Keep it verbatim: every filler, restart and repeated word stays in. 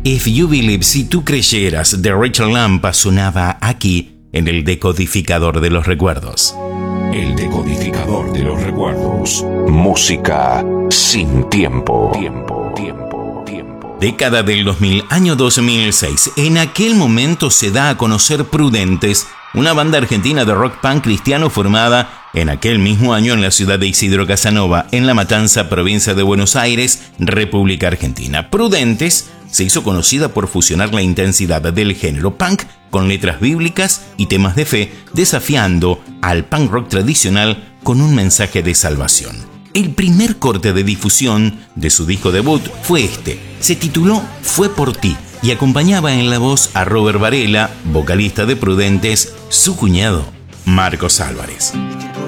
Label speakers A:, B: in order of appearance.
A: If You Believe, si tú creyeras, de Rachel Lampa sonaba aquí en el decodificador de los recuerdos.
B: El decodificador de los recuerdos. Música sin tiempo. Tiempo, tiempo, tiempo.
A: Década del dos mil, año dos mil seis. En aquel momento se da a conocer Prudentes, una banda argentina de rock punk cristiano formada en aquel mismo año en la ciudad de Isidro Casanova, en La Matanza, provincia de Buenos Aires, República Argentina. Prudentes se hizo conocida por fusionar la intensidad del género punk con letras bíblicas y temas de fe, desafiando al punk rock tradicional con un mensaje de salvación. El primer corte de difusión de su disco debut fue este. Se tituló Fue por ti y acompañaba en la voz a Robert Varela, vocalista de Prudentes, su cuñado Marcos Álvarez.